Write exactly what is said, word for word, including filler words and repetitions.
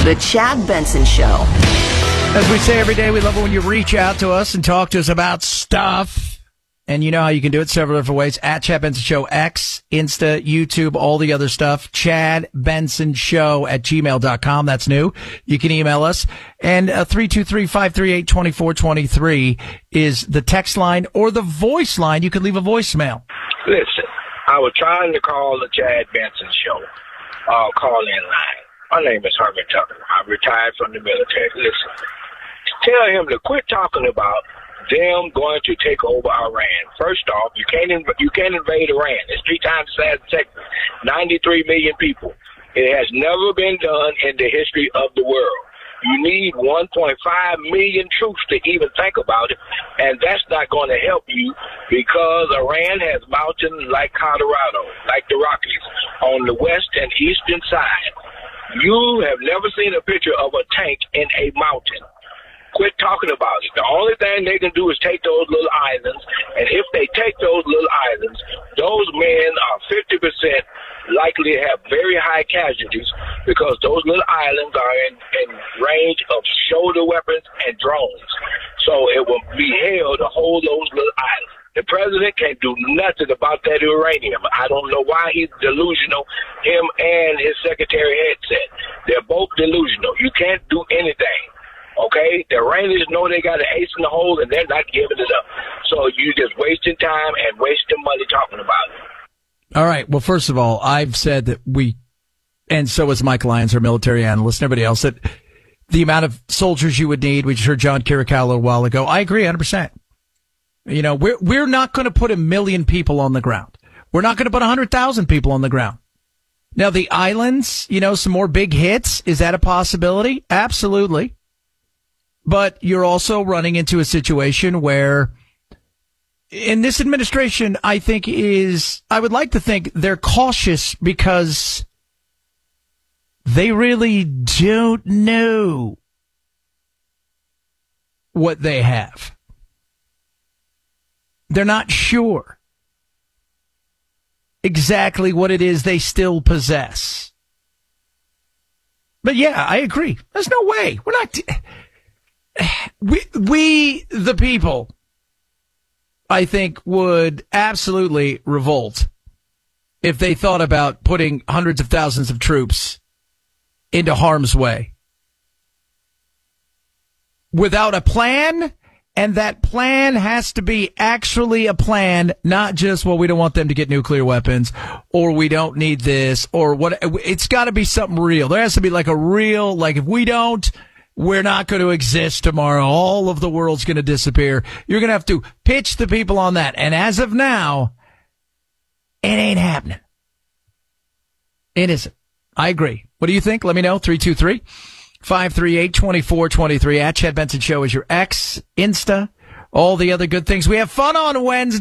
The Chad Benson Show. As we say every day, we love it when you reach out to us and talk to us about stuff. And you know how you can do it several different ways. At Chad Benson Show, X, Insta, YouTube, all the other stuff. Chad Benson Show at gmail dot com. That's new. You can email us. And uh, three two three, five three eight, two four two three is the text line or the voice line. You can leave a voicemail. Listen, I was trying to call the Chad Benson Show, uh, call-in line. My name is Herman Tucker. I retired from the military. Listen, tell him to quit talking about them going to take over Iran. First off, you can't inv- you can't invade Iran. It's three times the size of Texas. ninety-three million people. It has never been done in the history of the world. You need one point five million troops to even think about it, and that's not going to help you because Iran has mountains like Colorado, like the Rockies, on the west and eastern side. You have never seen a picture of a tank in a mountain. Quit talking about it. The only thing they can do is take those little islands, and if they take those little islands, those men are fifty percent likely to have very high casualties because those little islands are in, in range of shoulder weapons and drones. So it will be hell to hold those little islands. The president can't do nothing about that uranium. I don't know why he's delusional, him and his secretary headset. They're both delusional. You can't do anything. Okay, the Iranians know they got an ace in the hole, and they're not giving it up. So you're just wasting time and wasting money talking about it. All right. Well, first of all, I've said that we, and so is Mike Lyons, our military analyst, and everybody else, that the amount of soldiers you would need, we just heard John Kiricalo a while ago. I agree one hundred percent. You know, we're, we're not going to put a million people on the ground. We're not going to put one hundred thousand people on the ground. Now, the islands, you know, some more big hits. Is that a possibility? Absolutely. But you're also running into a situation where, in this administration, I think is, I would like to think they're cautious because they really don't know what they have. They're not sure exactly what it is they still possess. But yeah, I agree. There's no way. We're not... T- We, we, the people, I think, would absolutely revolt if they thought about putting hundreds of thousands of troops into harm's way without a plan. And that plan has to be actually a plan, not just, well, we don't want them to get nuclear weapons, or we don't need this, or what. It's got to be something real. There has to be like a real, like if we don't, we're not going to exist tomorrow. All of the world's going to disappear. You're going to have to pitch the people on that. And as of now, it ain't happening. It isn't. I agree. What do you think? Let me know. three two three, five three eight, two four two three. At Chad Benson Show is your X, Insta, all the other good things. We have fun on Wednesday.